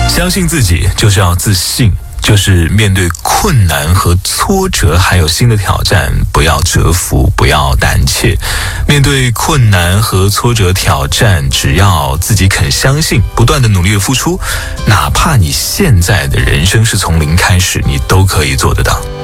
相信自己就是要自信，就是面对困难和挫折还有新的挑战，不要折服，不要胆怯。面对困难和挫折挑战，只要自己肯相信，不断的努力的付出，哪怕你现在的人生是从零开始，你都可以做得到。